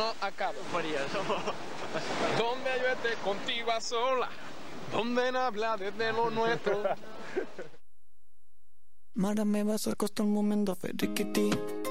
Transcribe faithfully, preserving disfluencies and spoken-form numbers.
no acaba. Por eso. Donde yo esté contigo a sola, donde no habla desde lo nuestro. Mara, me vas a costar un momento, Federiquiti.